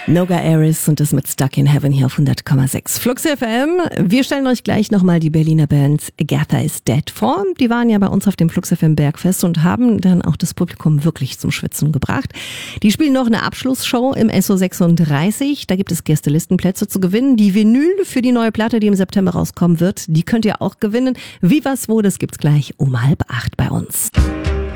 Noga Aris und das mit Stuck in Heaven hier auf 100,6 Flux FM. Wir stellen euch gleich nochmal die Berliner Band Agatha is Dead vor. Die waren ja bei uns auf dem Flux FM Bergfest und haben dann auch das Publikum wirklich zum Schwitzen gebracht. Die spielen noch eine Abschlussshow im SO36. Da gibt es Gästelistenplätze zu gewinnen. Die Vinyl für die neue Platte, die im September rauskommen wird, die könnt ihr auch gewinnen. Wie, was, wo, das gibt's gleich um 7:30 bei uns.